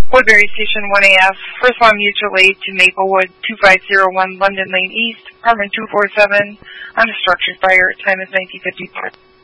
Woodbury Station 1AF, First Law Mutual Aid to Maplewood, 2501 London Lane East, apartment 247, on a structure fire. Time is 1954.